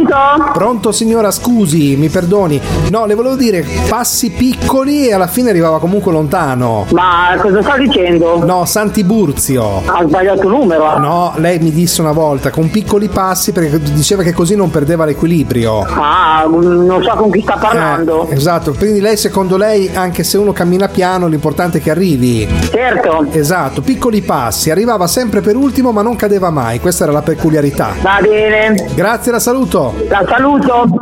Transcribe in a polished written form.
Pronto? Pronto signora, scusi, mi perdoni. No, le volevo dire passi piccoli e alla fine arrivava comunque lontano. Ma cosa sta dicendo? No, Sant'Iburzio. Ha sbagliato numero. No, lei mi disse una volta con piccoli passi perché diceva che così non perdeva l'equilibrio. Ah, non so con chi sta parlando. Esatto, quindi lei, secondo lei, anche se uno cammina piano, l'importante è che arrivi. Certo. Esatto, piccoli passi, arrivava sempre per ultimo ma non cadeva mai, questa era la peculiarità. Va bene. Grazie, la saluto. La saluto.